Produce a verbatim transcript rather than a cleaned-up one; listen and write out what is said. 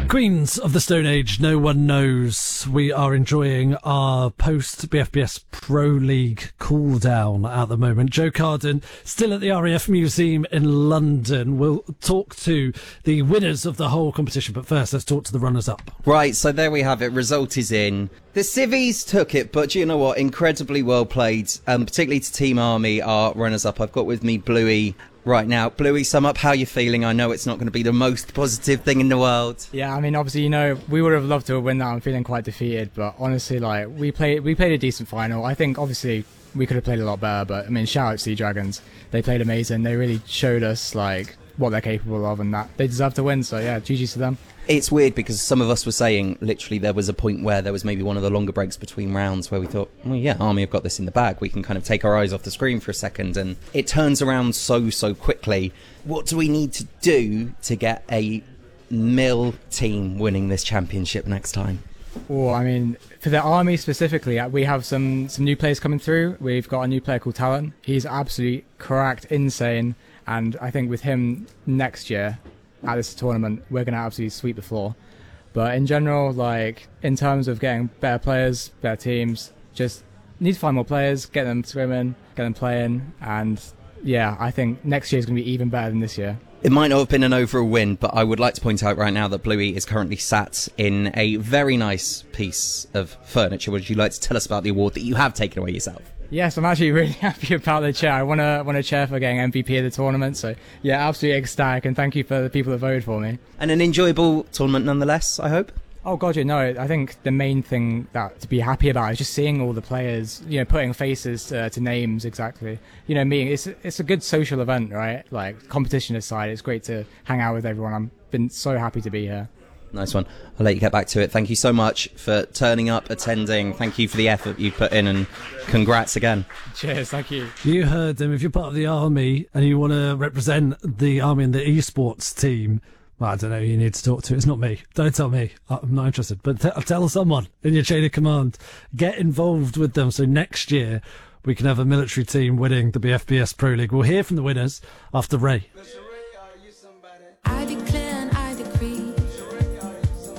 Queens of the Stone Age, no one knows. We are enjoying our post-B F B S Pro League cool-down at the moment. Joe Carden, still at the R A F Museum in London. We'll talk to the winners of the whole competition, but first let's talk to the runners-up. Right, so there we have it. Result is in. The Civvies took it, but do you know what? Incredibly well played, um, particularly to Team Army, our runners-up. I've got with me Bluey right now. Bluey, sum up how you're feeling. I know it's not going to be the most positive thing in the world. Yeah, I mean, obviously, you know, we would have loved to win that. I'm feeling quite defeated, but honestly, like, we played we played a decent final. I think, obviously, we could have played a lot better, but, I mean, shout out to Sea Dragons. They played amazing. They really showed us, like, what they're capable of and that they deserve to win, so yeah, G G's to them. It's weird because some of us were saying literally there was a point where there was maybe one of the longer breaks between rounds where we thought, well, yeah, Army have got this in the bag. We can kind of take our eyes off the screen for a second, and it turns around so, so quickly. What do we need to do to get a Mill team winning this championship next time? Oh, I mean, for the Army specifically, we have some, some new players coming through. We've got a new player called Talon. He's absolutely cracked, insane, and I think with him next year at this tournament, we're going to absolutely sweep the floor. But in general, like, in terms of getting better players, better teams, just need to find more players, get them swimming, get them playing, and yeah, I think next year is going to be even better than this year. It might not have been an overall win, but I would like to point out right now that Bluey is currently sat in a very nice piece of furniture. Would you like to tell us about the award that you have taken away yourself? Yes, I'm actually really happy about the chair. I won a, won a chair for getting M V P of the tournament, so yeah, absolutely ecstatic, and thank you for the people that voted for me. And an enjoyable tournament nonetheless, I hope? Oh god, yeah, no, I think the main thing that to be happy about is just seeing all the players, you know, putting faces uh, to names, exactly. You know, meeting, it's, it's a good social event, right? Like, competition aside, it's great to hang out with everyone. I've been so happy to be here. Nice one. I'll let you get back to it. Thank you so much for turning up, attending. Thank you for the effort you put in, and congrats again. Cheers, thank you. You heard them. If you're part of the Army and you want to represent the Army and the esports team, well, I don't know who you need to talk to. It's not me. Don't tell me. I'm not interested. But t- tell someone in your chain of command. Get involved with them so next year we can have a military team winning the B F B S Pro League. We'll hear from the winners after Ray.